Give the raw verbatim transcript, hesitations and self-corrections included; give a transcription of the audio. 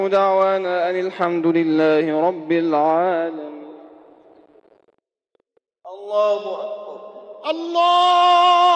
دعوانا أن الحمد لله رب العالمين. الله أكبر. الله